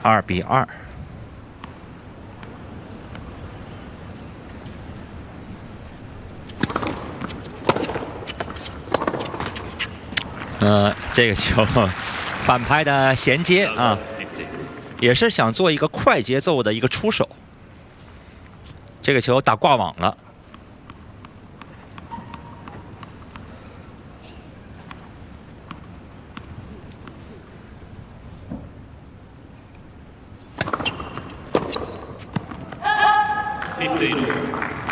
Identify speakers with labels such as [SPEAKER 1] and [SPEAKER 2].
[SPEAKER 1] 2-2。这个球反拍的衔接啊，也是想做一个快节奏的一个出手。这个球打挂网了。
[SPEAKER 2] 15.